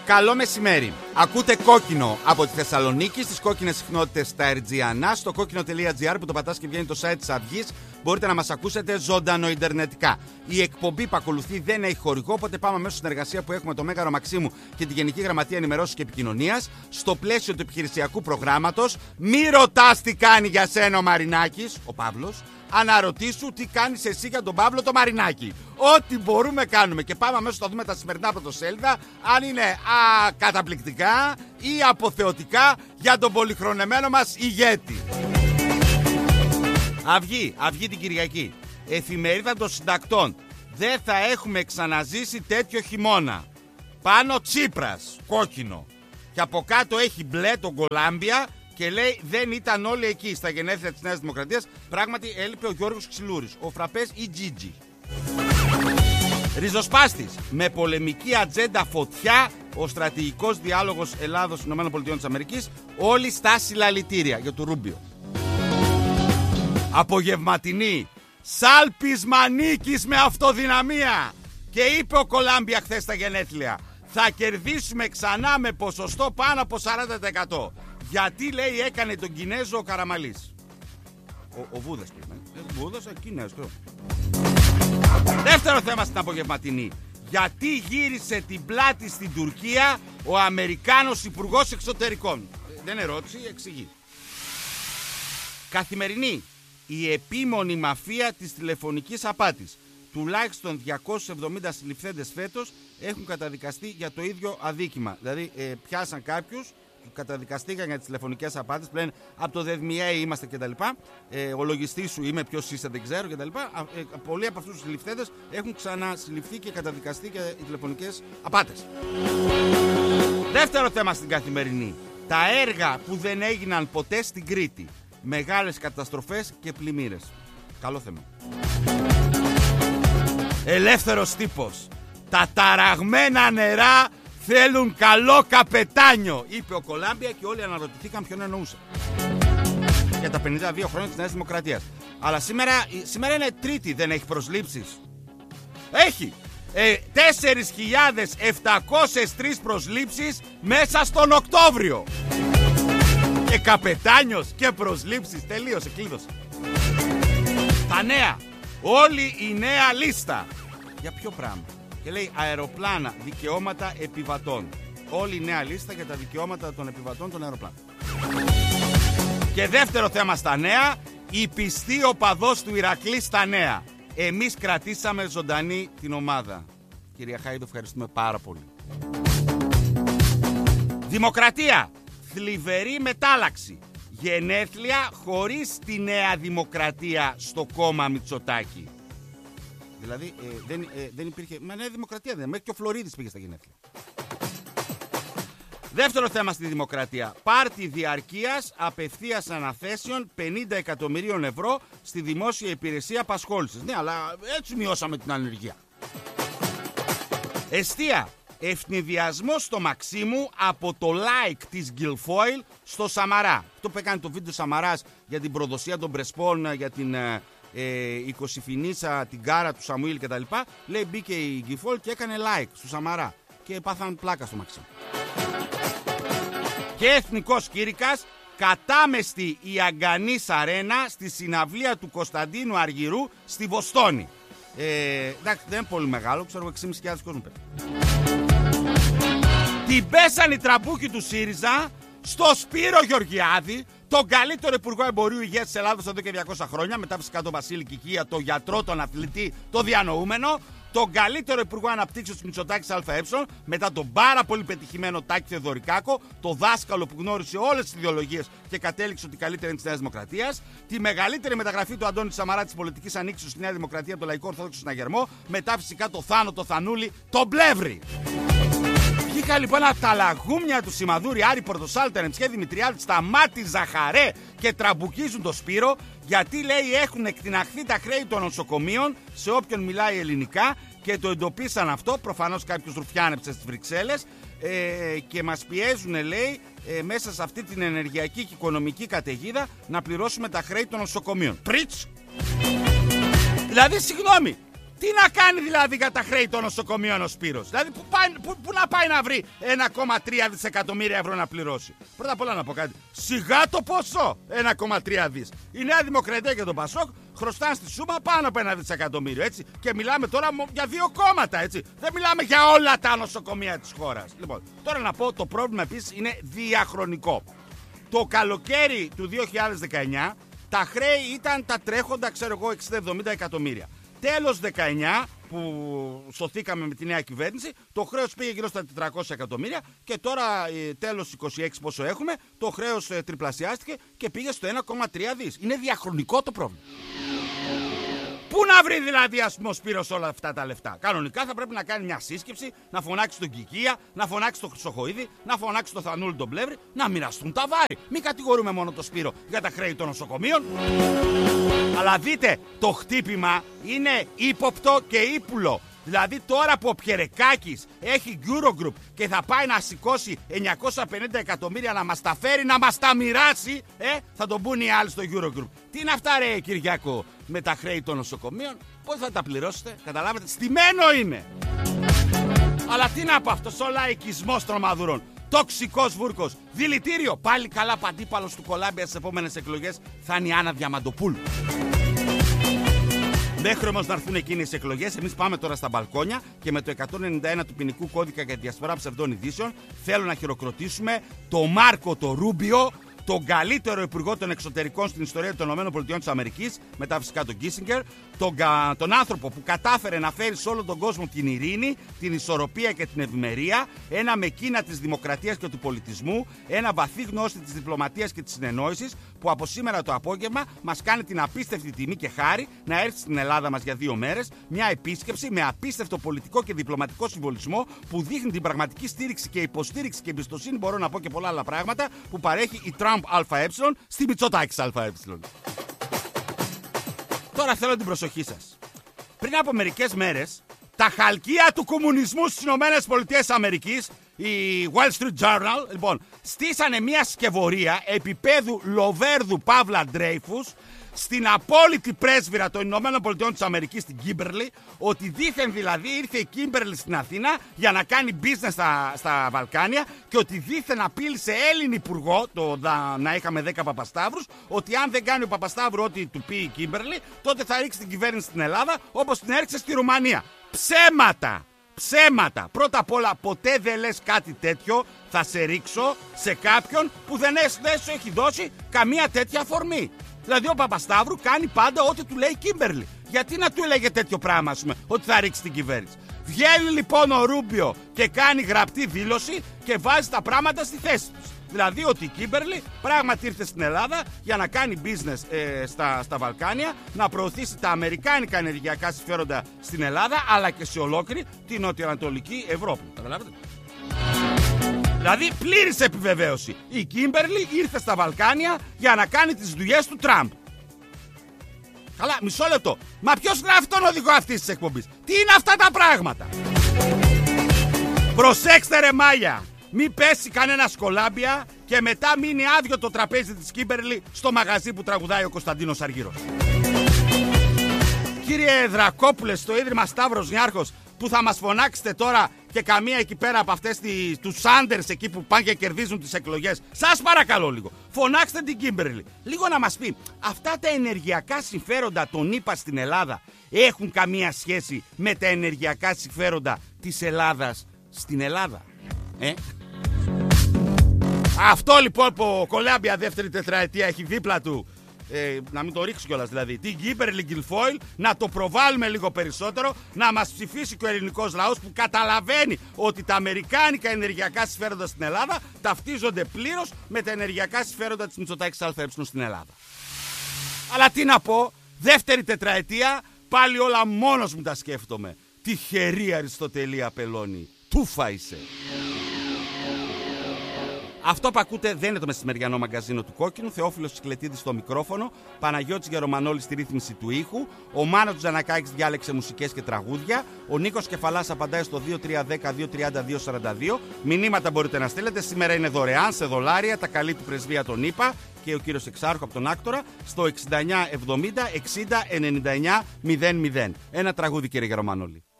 Καλό μεσημέρι. Ακούτε Κόκκινο από τη Θεσσαλονίκη στις κόκκινες συχνότητες στα Ερτζιανά. Στο κόκκινο.gr που το πατάς και βγαίνει το site της Αυγής, μπορείτε να μας ακούσετε ζωντανοιντερνετικά. Η εκπομπή που ακολουθεί δεν έχει χορηγό, οπότε πάμε αμέσως στην εργασία που έχουμε το Μέγαρο Μαξίμου και τη Γενική Γραμματεία Ενημερώσεως και Επικοινωνίας. Στο πλαίσιο του επιχειρησιακού προγράμματος, μη ρωτάς τι κάνει για σένα ο Μαρινάκης, ο Παύλος. Αναρωτήσου τι κάνεις εσύ για τον Παύλο το Μαρινάκη. Ό,τι μπορούμε κάνουμε. Και πάμε αμέσως να δούμε τα σημερινά πρωτοσέλιδα, αν είναι καταπληκτικά ή αποθεωτικά για τον πολυχρονεμένο μας ηγέτη. Αυγή την Κυριακή. Εφημερίδα των συντακτών. Δεν θα έχουμε ξαναζήσει τέτοιο χειμώνα. Πάνω Τσίπρας, κόκκινο. Και από κάτω έχει μπλε τον Κολάμπια. Και λέει δεν ήταν όλοι εκεί στα γενέθλια της Νέας Δημοκρατίας. Πράγματι έλειπε ο Γιώργος Ξυλούρης, ο Φραπές ή Τζίτζι. Ριζοσπάστης. Με πολεμική ατζέντα φωτιά, ο στρατηγικός διάλογος Ελλάδος-ΗΠΑ. Όλοι στα συλλαλητήρια για το Ρούμπιο. Απογευματινή. Σάλπισμα νίκης με αυτοδυναμία. Και είπε ο Κολάμπια χθες στα γενέθλια, θα κερδίσουμε ξανά με ποσοστό πάνω από 40%. Γιατί, λέει, έκανε τον Κινέζο ο Καραμαλής. Ο Βούδας πήγαινε. Βούδας, Κινέζο. Δεύτερο θέμα στην απογευματινή. Γιατί γύρισε την πλάτη στην Τουρκία ο Αμερικάνος Υπουργός Εξωτερικών. Δεν ερώτηση, εξηγεί. Καθημερινή. Η επίμονη μαφία της τηλεφωνικής απάτης. Τουλάχιστον 270 συλληφθέντες φέτος έχουν καταδικαστεί για το ίδιο αδίκημα. Δηλαδή πιάσαν κάποιους, καταδικαστήκαν για τις τηλεφωνικές απάτες, που λένε από το ΔΕΔΜΙΑ είμαστε κτλ. Ο λογιστής σου είμαι, ποιος είσαι δεν ξέρω κτλ. Πολλοί από αυτούς τους συλληφθέντες έχουν ξανασυλληφθεί και καταδικαστεί για οι τηλεφωνικές απάτες. Δεύτερο θέμα στην καθημερινή. Τα έργα που δεν έγιναν ποτέ στην Κρήτη. Μεγάλες καταστροφές και πλημμύρες. Καλό θέμα. Ελεύθερος τύπος. Τα ταραγμένα νερά θέλουν καλό καπετάνιο, είπε ο Κολάμπια και όλοι αναρωτηθήκαν ποιον εννοούσε. Για τα 52 χρόνια της Νέας Δημοκρατίας. Αλλά σήμερα είναι Τρίτη, δεν έχει προσλήψεις. Έχει 4.703 προσλήψεις μέσα στον Οκτώβριο. Και καπετάνιος και προσλήψεις. Τελείωσε, κλείδωσε. Τα νέα. Όλη η νέα λίστα. Για ποιο πράγμα? Και λέει αεροπλάνα, δικαιώματα επιβατών. Όλη η νέα λίστα για τα δικαιώματα των επιβατών των αεροπλάνων. Και δεύτερο θέμα στα νέα. Η πιστή οπαδός του Ηρακλή στα νέα. Εμείς κρατήσαμε ζωντανή την ομάδα. Κυρία Χάιντο, ευχαριστούμε πάρα πολύ. Δημοκρατία. Θλιβερή μετάλλαξη. Γενέθλια χωρίς τη Νέα Δημοκρατία στο κόμμα Μητσοτάκη. Δηλαδή δεν υπήρχε. Μα Νέα Δημοκρατία δεν. Μέχρι και ο Φλωρίδης πήγε στα γενέθλια. Δεύτερο θέμα στη Δημοκρατία. Πάρτι διαρκείας απευθείας αναθέσεων 50 εκατομμυρίων ευρώ στη δημόσια υπηρεσία απασχόλησης. Ναι, αλλά έτσι μειώσαμε την ανεργία. Εστία. Ευνηδιασμό στο Μαξίμου από το like της Γκιλφόιλ στο Σαμαρά. Αυτό που έκανε το βίντεο Σαμαράς για την προδοσία των Πρεσπών, για την 20 φινίσα, την κάρα του Σαμουήλ κτλ. Λέει μπήκε η Γκιλφόιλ και έκανε like στο Σαμαρά. Και πάθαν πλάκα στο Μαξίμου. Και εθνικός κήρυκας, κατάμεστη η Αγκανής Αρένα στη συναυλία του Κωνσταντίνου Αργυρού στη Βοστόνη. Εντάξει, δεν είναι πολύ μεγάλο, ξέρω 6.500 κόσμο πέρα. Την πέσαν οι τραμπούκοι του ΣΥΡΙΖΑ στο Σπύρο Γεωργιάδη, τον καλύτερο υπουργό εμπορίου υγείας της Ελλάδας εδώ και 200 χρόνια, μετά φυσικά τον Βασίλη Κικία, τον γιατρό, τον αθλητή, τον διανοούμενο, τον καλύτερο υπουργό αναπτύξεως της Μητσοτάκης ΑΕ, μετά τον πάρα πολύ πετυχημένο Τάκη Θεοδωρικάκο, το δάσκαλο που γνώρισε όλες τις ιδεολογίες και κατέληξε ότι καλύτερη είναι της Νέας Δημοκρατίας, τη μεγαλύτερη μεταγραφή του Αντώνη Σαμαρά της πολιτικής ανοίξεως στη Νέα Δημοκρατία από το Λαϊκό Ορθόδοξο Συναγερμό, μετά φυσικά το Θάνο, το Θανούλη, τον Πλεύρη. Βγήκα λοιπόν από τα λαγούμια του Σιμαδούρη, Άρη Πορτοσάλτερ, Εμψιέ Δημητριάδη, Σταμάτη Ζαχαρέ και τραμπουκίζουν το Σπύρο, γιατί λέει έχουν εκτιναχθεί τα χρέη των νοσοκομείων σε όποιον μιλάει ελληνικά και το εντοπίσαν αυτό. Προφανώς κάποιος ρουφιάνεψε στις Βρυξέλλες και μας πιέζουν, λέει, μέσα σε αυτή την ενεργειακή και οικονομική καταιγίδα να πληρώσουμε τα χρέη των νοσοκομείων. Πριτς! Δηλαδή, συγγνώμη, Τι να κάνει δηλαδή για τα χρέη των νοσοκομείων ο Σπύρος? Δηλαδή πού να πάει να βρει 1,3 δισεκατομμύρια ευρώ να πληρώσει? Πρώτα απ' όλα να πω κάτι. Σιγά το ποσό 1,3 δις. Η Νέα Δημοκρατία και το Πασόκ χρωστάνε στη σούμα πάνω από 1 δισεκατομμύριο, έτσι. Και μιλάμε τώρα για 2 κόμματα, έτσι. Δεν μιλάμε για όλα τα νοσοκομεία της χώρας. Λοιπόν, τώρα να πω, το πρόβλημα επίσης είναι διαχρονικό. Το καλοκαίρι του 2019 τα χρέη ήταν τα τρέχοντα, ξέρω εγώ, 60-70 εκατομμύρια. Τέλος 19, που σωθήκαμε με τη νέα κυβέρνηση, το χρέος πήγε γύρω στα 400 εκατομμύρια και τώρα τέλος 26 πόσο έχουμε, το χρέος τριπλασιάστηκε και πήγε στο 1,3 δις. Είναι διαχρονικό το πρόβλημα. Πού να βρει δηλαδή, ας πούμε, ο Σπύρος όλα αυτά τα λεφτά? Κανονικά θα πρέπει να κάνει μια σύσκεψη, να φωνάξει τον Κικία, να φωνάξει τον Χρυσοχοΐδη, να φωνάξει τον Θανούλη τον Πλεύρη, να μοιραστούν τα βάρη. Μην κατηγορούμε μόνο τον Σπύρο για τα χρέη των νοσοκομείων. Αλλά δείτε, το χτύπημα είναι ύποπτο και ύπουλο. Δηλαδή τώρα που ο Πιερεκάκης έχει Eurogroup και θα πάει να σηκώσει 950 εκατομμύρια να μας τα φέρει, να μας τα μοιράσει, θα τον πούν οι άλλοι στο Eurogroup. Τι είναι αυτά, ρε Κυριάκο, με τα χρέη των νοσοκομείων? Πώς θα τα πληρώσετε? Καταλάβετε, στημένο είναι. Αλλά τι να πω, αυτός ο λαϊκισμός των μαδουρών, τοξικός βούρκος, δηλητήριο, πάλι καλά παντίπαλος του Κολάμπια στις επόμενες εκλογές θα είναι η Άννα Διαμαντοπούλου. Μέχρι όμως να έρθουν εκείνες οι εκλογές, εμείς πάμε τώρα στα μπαλκόνια και με το 191 του ποινικού κώδικα για τη διασπορά ψευδών ειδήσεων θέλω να χειροκροτήσουμε τον Μάρκο το Ρούμπιο, τον καλύτερο υπουργό των εξωτερικών στην ιστορία των ΗΠΑ, μετά φυσικά τον Κίσινγκερ, τον άνθρωπο που κατάφερε να φέρει σε όλο τον κόσμο την ειρήνη, την ισορροπία και την ευημερία, ένα μεκίνα της δημοκρατίας και του πολιτισμού, ένα βαθύ γνώστη της διπλωματίας και της συνεννόησης, που από σήμερα το απόγευμα μας κάνει την απίστευτη τιμή και χάρη να έρθει στην Ελλάδα μας για 2 μέρες, μια επίσκεψη με απίστευτο πολιτικό και διπλωματικό συμβολισμό που δείχνει την πραγματική στήριξη και υποστήριξη και εμπιστοσύνη, μπορώ να πω και πολλά άλλα πράγματα, που παρέχει η Τραμπ ΑΕ στη Μητσοτάκης ΑΕ. Τώρα θέλω την προσοχή σας. Πριν από μερικές μέρες, τα χαλκεία του κομμουνισμού στις ΗΠΑ, η Wall Street Journal, λοιπόν, στήσανε μια σκευωρία επίπεδου Λοβέρδου Παύλα Ντρέιφους στην απόλυτη πρέσβυρα των ΗΠΑ στην Κίμπερλι, ότι δήθεν δηλαδή ήρθε η Κίμπερλι στην Αθήνα για να κάνει business στα Βαλκάνια και ότι δήθεν απείλησε Έλληνη υπουργό, να είχαμε 10 Παπασταύρους, ότι αν δεν κάνει ο Παπασταύρου ό,τι του πει η Κίμπερλι, τότε θα ρίξει την κυβέρνηση στην Ελλάδα όπως την έριξε στη Ρουμανία. Ψέματα! Ψέματα! Πρώτα απ' όλα, ποτέ δεν λες κάτι τέτοιο. Θα σε ρίξω σε κάποιον που δεν σου έχει δώσει καμία τέτοια αφορμή. Δηλαδή ο Παπασταύρου κάνει πάντα ό,τι του λέει η Κίμπερλι. Γιατί να του έλεγε τέτοιο πράγμα, ας πούμε, ότι θα ρίξει την κυβέρνηση? Βγαίνει λοιπόν ο Ρούμπιο και κάνει γραπτή δήλωση και βάζει τα πράγματα στη θέση τους. Δηλαδή ότι η Κίμπερλι πράγματι ήρθε στην Ελλάδα για να κάνει business στα Βαλκάνια, να προωθήσει τα αμερικάνικα ενεργειακά συμφέροντα στην Ελλάδα, αλλά και σε ολόκληρη την νοτιοανατολική Ευρώπη. Καταλάβετε? Δηλαδή πλήρης επιβεβαίωση. Η Κίμπερλι ήρθε στα Βαλκάνια για να κάνει τις δουλειές του Τραμπ. Καλά, μισό λεπτό. Μα ποιος γράφει τον οδηγό αυτής της εκπομπής? Τι είναι αυτά τα πράγματα? Προσέξτε ρε μάγια. Μην πέσει κανένα Κολάμπια και μετά μείνει άδειο το τραπέζι της Κίμπερλι στο μαγαζί που τραγουδάει ο Κωνσταντίνος Αργύρος. Κύριε Δρακόπουλε, στο Ίδρυμα Σταύρος Νιάρχος, που θα μας φωνάξετε τώρα και καμία εκεί πέρα από αυτές τους Σάντερς εκεί που πάνε και κερδίζουν τις εκλογές, σας παρακαλώ λίγο, φωνάξτε την Κίμπερλι λίγο να μας πει, αυτά τα ενεργειακά συμφέροντα των ΗΠΑ στην Ελλάδα έχουν καμία σχέση με τα ενεργειακά συμφέροντα της Ελλάδας στην Ελλάδα? Αυτό λοιπόν που ο Κολάμπια δεύτερη τετραετία έχει δίπλα του, να μην το ρίξει κιόλας δηλαδή, την Κίμπερλι Γκιλφόιλ, να το προβάλλουμε λίγο περισσότερο, να μας ψηφίσει και ο ελληνικός λαός που καταλαβαίνει ότι τα αμερικάνικα ενεργειακά συμφέροντα στην Ελλάδα ταυτίζονται πλήρως με τα ενεργειακά συμφέροντα της Μητσοτάκης ΑΕ στην Ελλάδα. Αλλά τι να πω, δεύτερη τετραετία πάλι όλα μόνος μου τα σκέφτομαι. Τυχερή Αριστοτελή Απελώνη, τούφα είσαι. Αυτό που ακούτε δεν είναι το μεσημεριανό μαγκαζίνο του Κόκκινου. Θεόφιλος Κυκλετίδης στο μικρόφωνο. Παναγιώτης Γερομανόλης στη ρύθμιση του ήχου. Ο Μάνος Τζανακάκης διάλεξε μουσικές και τραγούδια. Ο Νίκος Κεφαλάς απαντάει στο 2310-230-242. Μηνύματα μπορείτε να στείλετε. Σήμερα είναι δωρεάν σε δολάρια. Τα καλεί του πρεσβεία τον ΗΠΑ και ο κύριος Εξάρχου από τον Άκτορα στο 6970 60 99 00. Ένα τραγούδι, κύριε Γερομανόλη.